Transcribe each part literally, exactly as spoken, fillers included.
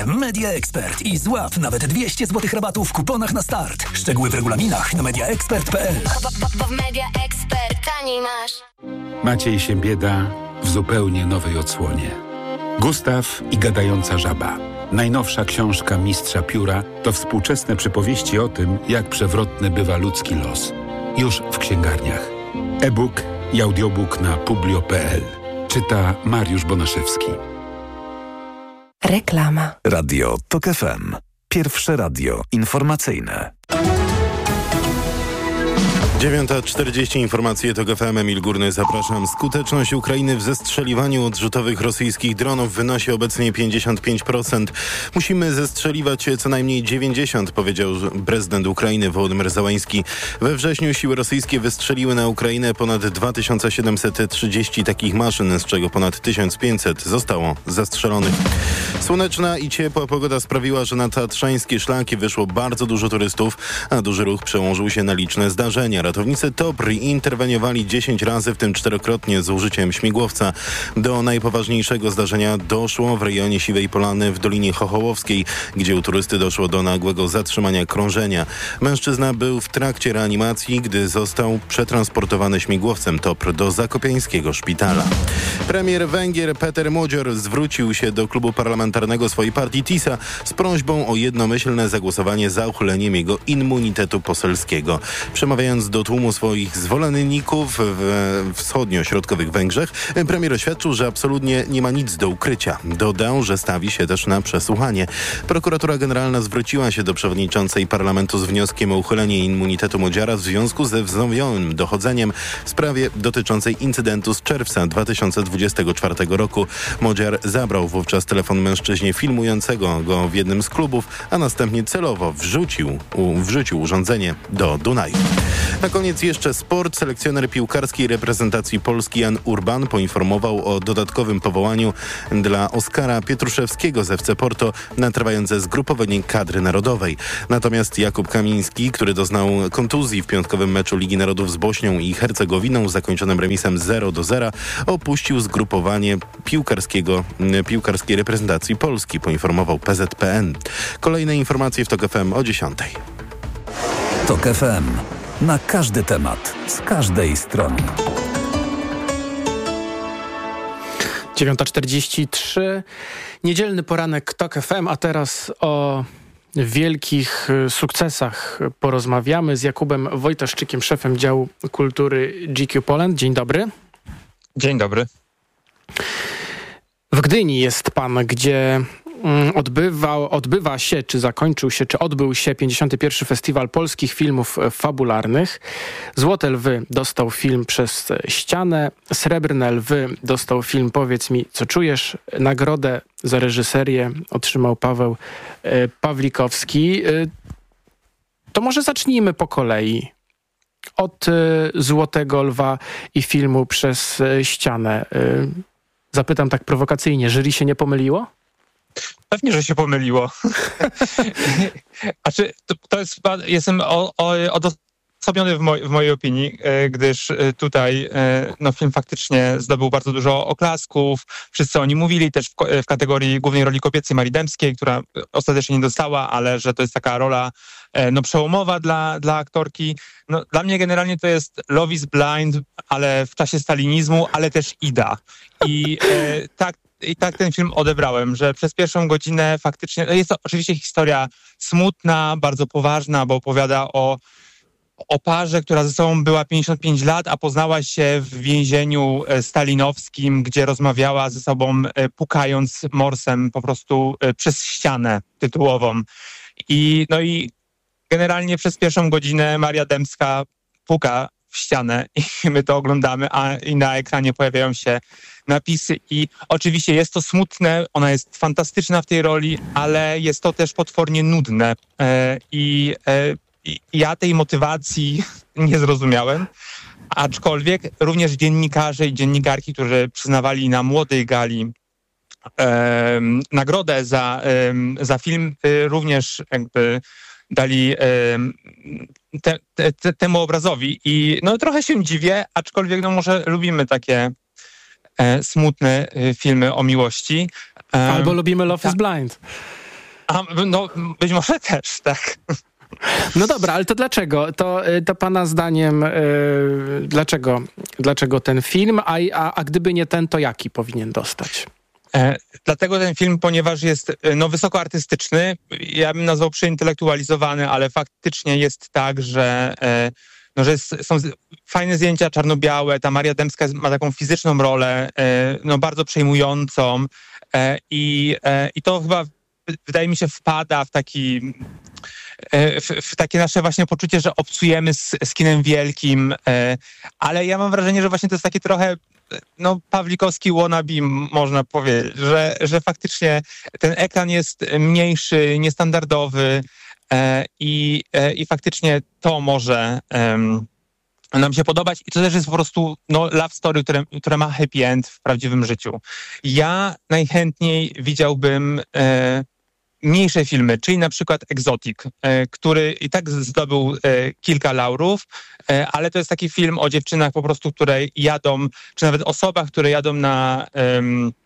Media Expert i złap nawet dwieście złotych rabatu w kuponach na start. Szczegóły w regulaminach na media expert kropka p l. W Media Expert taniej masz. Maciej Siembieda w zupełnie nowej odsłonie. Gustaw i gadająca żaba. Najnowsza książka mistrza pióra to współczesne przypowieści o tym, jak przewrotny bywa ludzki los. Już w księgarniach. E-book i audiobook na publio kropka p l. Czyta Mariusz Bonaszewski. Reklama. Radio Tok F M. Pierwsze radio informacyjne. dziewiąta czterdzieści, informacje Tok F M, Emil Górny, zapraszam. Skuteczność Ukrainy w zestrzeliwaniu odrzutowych rosyjskich dronów wynosi obecnie pięćdziesiąt pięć procent. Musimy zestrzeliwać co najmniej dziewięćdziesiąt, powiedział prezydent Ukrainy Wołodymyr Zełański. We wrześniu siły rosyjskie wystrzeliły na Ukrainę ponad dwa tysiące siedemset trzydzieści takich maszyn, z czego ponad tysiąc pięćset zostało zastrzelonych. Słoneczna i ciepła pogoda sprawiła, że na tatrzańskie szlaki wyszło bardzo dużo turystów, a duży ruch przełożył się na liczne zdarzenia. Ratownicy T O P R interweniowali dziesięć razy, w tym czterokrotnie z użyciem śmigłowca. Do najpoważniejszego zdarzenia doszło w rejonie Siwej Polany w Dolinie Chochołowskiej, gdzie u turysty doszło do nagłego zatrzymania krążenia. Mężczyzna był w trakcie reanimacji, gdy został przetransportowany śmigłowcem T O P R do zakopiańskiego szpitala. Premier Węgier Peter Modzior zwrócił się do klubu parlamentarnego swojej partii TISA z prośbą o jednomyślne zagłosowanie za uchyleniem jego immunitetu poselskiego. Przemawiając do tłumu swoich zwolenników w wschodnio-środkowych Węgrzech, premier oświadczył, że absolutnie nie ma nic do ukrycia. Dodał, że stawi się też na przesłuchanie. Prokuratura Generalna zwróciła się do przewodniczącej parlamentu z wnioskiem o uchylenie immunitetu Modziara w związku ze wznowionym dochodzeniem w sprawie dotyczącej incydentu z czerwca dwa tysiące dwudziestego czwartego roku. Modziar zabrał wówczas telefon mężczyźnie filmującego go w jednym z klubów, a następnie celowo wrzucił, u, wrzucił urządzenie do Dunaju. Na koniec jeszcze sport. Selekcjoner piłkarskiej reprezentacji Polski Jan Urban poinformował o dodatkowym powołaniu dla Oskara Pietruszewskiego z F C Porto na trwające zgrupowanie kadry narodowej. Natomiast Jakub Kamiński, który doznał kontuzji w piątkowym meczu Ligi Narodów z Bośnią i Hercegowiną zakończonym remisem zero do zera, opuścił zgrupowanie piłkarskiego, piłkarskiej reprezentacji Polski, poinformował P Z P N. Kolejne informacje w Tok F M o dziesiątej. Tok F M. Na każdy temat, z każdej strony. dziewiąta czterdzieści trzy. Niedzielny poranek Tok F M, a teraz o wielkich sukcesach porozmawiamy z Jakubem Wojtaszczykiem, szefem działu kultury G Q Poland. Dzień dobry. Dzień dobry. W Gdyni jest pan, gdzie odbywał, odbywa się, czy zakończył się, czy odbył się pięćdziesiąty pierwszy Festiwal Polskich Filmów Fabularnych. Złote Lwy dostał film Przez ścianę, Srebrne Lwy dostał film Powiedz mi, co czujesz. Nagrodę za reżyserię otrzymał Paweł e, Pawlikowski. E, to może zacznijmy po kolei. Od e, Złotego Lwa i filmu Przez ścianę. E, zapytam tak prowokacyjnie, jury się nie pomyliło? Pewnie, że się pomyliło. Znaczy, to, to jest, jestem o, o, odosobniony w, moj, w mojej opinii, gdyż tutaj no, film faktycznie zdobył bardzo dużo oklasków. Wszyscy o nim mówili też w, w kategorii głównej roli kobiecej Marii Dębskiej, która ostatecznie nie dostała, ale że to jest taka rola no, przełomowa dla, dla aktorki. No, dla mnie generalnie to jest Love is Blind, ale w czasie stalinizmu, ale też Ida. I e, tak I tak ten film odebrałem, że przez pierwszą godzinę faktycznie... Jest to oczywiście historia smutna, bardzo poważna, bo opowiada o, o parze, która ze sobą była pięćdziesiąt pięć lat, a poznała się w więzieniu stalinowskim, gdzie rozmawiała ze sobą, pukając morsem po prostu przez ścianę tytułową. I, no i generalnie przez pierwszą godzinę Maria Dębska puka w ścianę i my to oglądamy, a i na ekranie pojawiają się napisy i oczywiście jest to smutne, ona jest fantastyczna w tej roli, ale jest to też potwornie nudne e, i, e, i ja tej motywacji nie zrozumiałem, aczkolwiek również dziennikarze i dziennikarki, którzy przyznawali na Młodej Gali e, nagrodę za, e, za film, e, również jakby dali e, te, te, te, temu obrazowi i no trochę się dziwię, aczkolwiek no może lubimy takie e, smutne e, filmy o miłości. E, Albo lubimy Love ta, is Blind. A, no, być może też, tak. No dobra, ale to dlaczego? To, to pana zdaniem yy, dlaczego, dlaczego ten film, a, a, a gdyby nie ten, to jaki powinien dostać? E, dlatego ten film, ponieważ jest no, wysoko artystyczny, ja bym nazwał przeintelektualizowany, ale faktycznie jest tak, że, e, no, że jest, są fajne zdjęcia czarno-białe, ta Maria Dębska ma taką fizyczną rolę, e, no, bardzo przejmującą e, i, e, i to chyba wydaje mi się wpada w taki... W, w takie nasze właśnie poczucie, że obcujemy z, z kinem wielkim, e, ale ja mam wrażenie, że właśnie to jest takie trochę no, pawlikowski wannabe, można powiedzieć, że, że faktycznie ten ekran jest mniejszy, niestandardowy e, i, e, i faktycznie to może e, nam się podobać i to też jest po prostu no, love story, które, które ma happy end w prawdziwym życiu. Ja najchętniej widziałbym e, mniejsze filmy, czyli na przykład Exotic, e, który i tak zdobył e, kilka laurów, e, ale to jest taki film o dziewczynach po prostu, które jadą, czy nawet osobach, które jadą na, e,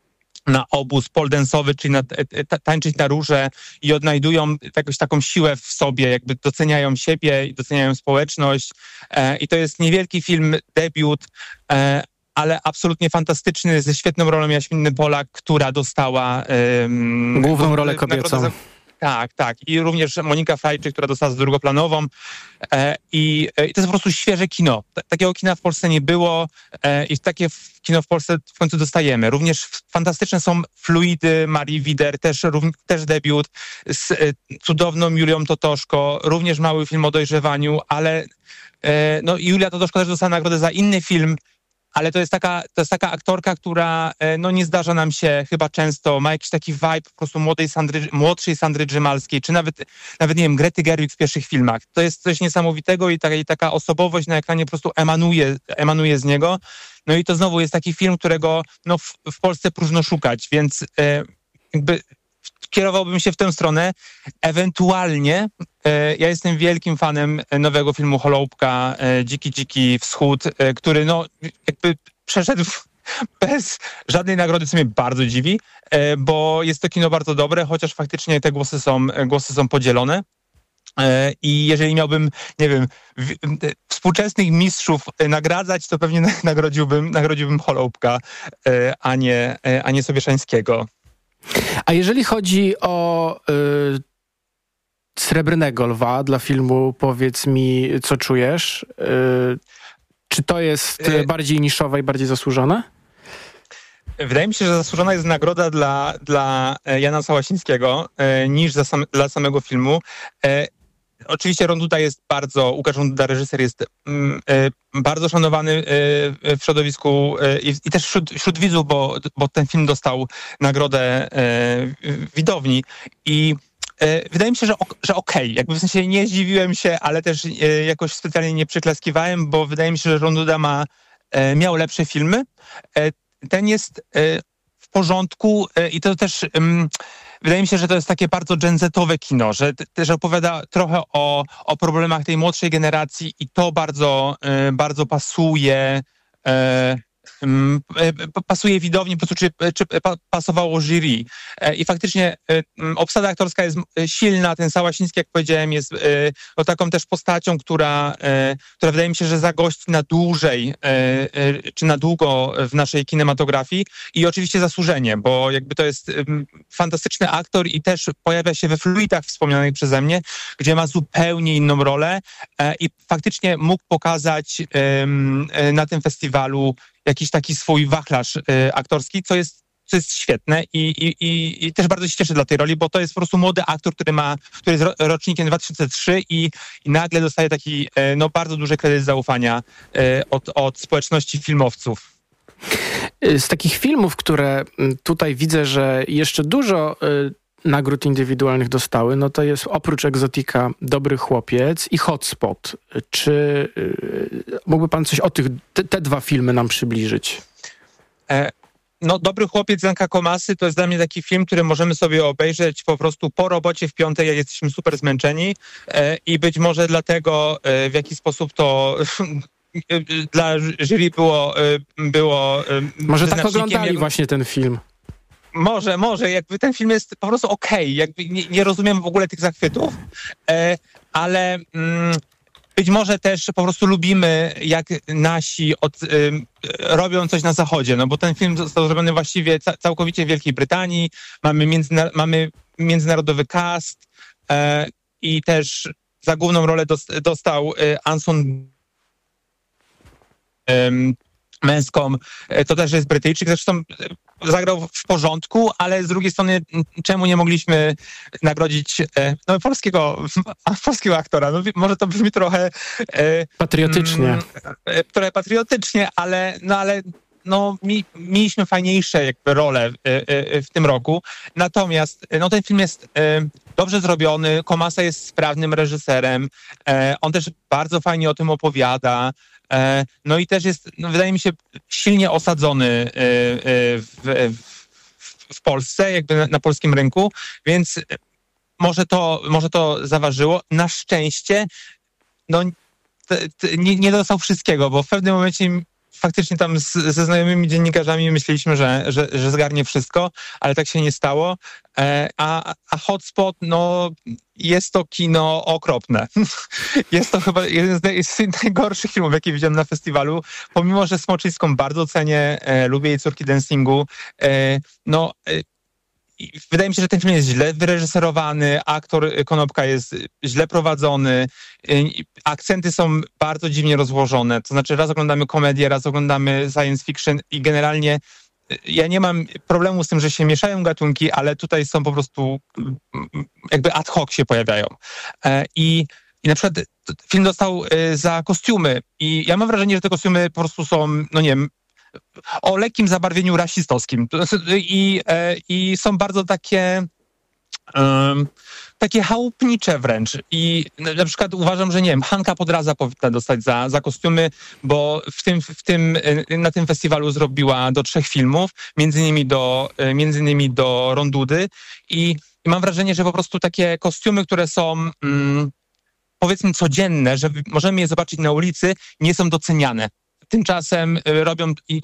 na obóz poldensowy, czyli na, ta, tańczyć na róże i odnajdują jakąś taką siłę w sobie, jakby doceniają siebie i doceniają społeczność. E, I to jest niewielki film, debiut, e, ale absolutnie fantastyczny, ze świetną rolą Jaśminy Polak, która dostała... Um, Główną rolę kobiecą. Za... Tak, tak. I również Monika Frajczyk, która dostała za drugoplanową. E, i, e, I to jest po prostu świeże kino. T- takiego kina w Polsce nie było e, i takie kino w Polsce w końcu dostajemy. Również fantastyczne są Fluidy Marii Wider, też, rów- też debiut z e, cudowną Julią Totoszko, również mały film o dojrzewaniu, ale e, no, Julia Totoszko też dostała nagrodę za inny film, ale to jest taka, to jest taka aktorka, która no, nie zdarza nam się chyba często, ma jakiś taki vibe po prostu młodej Sandry, młodszej Sandry Grzymalskiej, czy nawet, nawet nie wiem, Grety Gerwig w pierwszych filmach. To jest coś niesamowitego i taka, i taka osobowość na ekranie po prostu emanuje, emanuje z niego. No i to znowu jest taki film, którego no, w, w Polsce próżno szukać, więc e, jakby kierowałbym się w tę stronę. Ewentualnie e, ja jestem wielkim fanem nowego filmu Holoubka, e, Dziki Dziki Wschód, e, który no jakby przeszedł bez żadnej nagrody, co mnie bardzo dziwi, e, bo jest to kino bardzo dobre, chociaż faktycznie te głosy są, głosy są podzielone. E, I jeżeli miałbym, nie wiem, w, współczesnych mistrzów nagradzać, to pewnie nagrodziłbym, nagrodziłbym Holoubka, e, a nie, e, a nie Sobieszańskiego. A jeżeli chodzi o y, Srebrnego Lwa dla filmu Powiedz mi, co czujesz, y, czy to jest y, bardziej niszowe i bardziej zasłużone? Wydaje mi się, że zasłużona jest nagroda dla, dla Jana Sałasińskiego y, niż za sam, dla samego filmu. Y, Oczywiście Ronduda jest bardzo, Łukasz Ronduda, reżyser, jest mm, y, bardzo szanowany y, w środowisku y, i też wśród, wśród widzów, bo, bo ten film dostał nagrodę y, widowni i y, wydaje mi się, że, że okej, okay. Jakby w sensie nie zdziwiłem się, ale też y, jakoś specjalnie nie przyklaskiwałem, bo wydaje mi się, że Ronduda ma, y, miał lepsze filmy. Y, ten jest y, w porządku y, i to też... Y, Wydaje mi się, że to jest takie bardzo dżenzetowe kino, że też opowiada trochę o, o problemach tej młodszej generacji i to bardzo, y, bardzo pasuje, y, y, pasuje widowni, po prostu czy, czy pasowało jury. Y, I faktycznie y, obsada aktorska jest silna, ten Sałasiński, jak powiedziałem, jest y, o taką też postacią, która, y, która wydaje mi się, że zagości na dłużej, y, y, czy na długo w naszej kinematografii i oczywiście zasłużenie, bo jakby to jest y, fantastyczny aktor i też pojawia się we Fluidach wspomnianych przeze mnie, gdzie ma zupełnie inną rolę y, i faktycznie mógł pokazać y, y, na tym festiwalu jakiś taki swój wachlarz y, aktorski, co jest co jest świetne i, i, i, i też bardzo się cieszę dla tej roli, bo to jest po prostu młody aktor, który ma, który jest rocznikiem dwa tysiące trzeci i, i nagle dostaje taki no, bardzo duży kredyt zaufania od, od społeczności filmowców. Z takich filmów, które tutaj widzę, że jeszcze dużo nagród indywidualnych dostały, no to jest oprócz Egzotika Dobry Chłopiec i Hotspot. Czy mógłby pan coś o tych, te, te dwa filmy nam przybliżyć? E- No, Dobry Chłopiec Janka Komasy to jest dla mnie taki film, który możemy sobie obejrzeć po prostu po robocie w piątek, jak jesteśmy super zmęczeni e, i być może dlatego e, w jaki sposób to e, dla jury było... E, było e, może tak oglądali jak... właśnie ten film. może, może, jakby ten film jest po prostu okej, okay. jakby nie, nie rozumiem w ogóle tych zachwytów, e, ale mm, być może też po prostu lubimy, jak nasi od, y, robią coś na zachodzie, no bo ten film został zrobiony właściwie ca- całkowicie w Wielkiej Brytanii, mamy, międzyna- mamy międzynarodowy cast e, i też za główną rolę dos- dostał y, Anson y, męską, to też jest Brytyjczyk, zresztą zagrał w porządku, ale z drugiej strony czemu nie mogliśmy nagrodzić no, polskiego, polskiego aktora? No, może to brzmi trochę patriotycznie. Mm, trochę patriotycznie, ale no ale no, mi, mieliśmy fajniejsze jakby role w tym roku. Natomiast no, ten film jest dobrze zrobiony, Komasa jest sprawnym reżyserem, on też bardzo fajnie o tym opowiada. No i też jest, no wydaje mi się, silnie osadzony w, w, w Polsce, jakby na, na polskim rynku, więc może to, może to zaważyło. Na szczęście no, t, t, nie, nie dostał wszystkiego, bo w pewnym momencie faktycznie tam z, ze znajomymi dziennikarzami myśleliśmy, że, że, że zgarnie wszystko, ale tak się nie stało. E, a, a Hotspot, no jest to kino okropne. Jest to chyba jeden z najgorszych filmów, jakie widziałem na festiwalu. Pomimo, że Smoczyńską bardzo cenię, e, lubię jej Córki dancingu, e, no e, wydaje mi się, że ten film jest źle wyreżyserowany, aktor Konopka jest źle prowadzony, akcenty są bardzo dziwnie rozłożone, to znaczy raz oglądamy komedię, raz oglądamy science fiction i generalnie ja nie mam problemu z tym, że się mieszają gatunki, ale tutaj są po prostu jakby ad hoc się pojawiają. I, i na przykład film dostał za kostiumy i ja mam wrażenie, że te kostiumy po prostu są, no nie wiem, o lekkim zabarwieniu rasistowskim i, i są bardzo takie um, takie chałupnicze wręcz i na przykład uważam, że nie wiem, Hanka Podraza powinna dostać za, za kostiumy, bo w tym, w tym, na tym festiwalu zrobiła do trzech filmów, między innymi do, między innymi do Rondudy i, i mam wrażenie, że po prostu takie kostiumy, które są um, powiedzmy codzienne, że możemy je zobaczyć na ulicy, nie są doceniane. Tymczasem robią i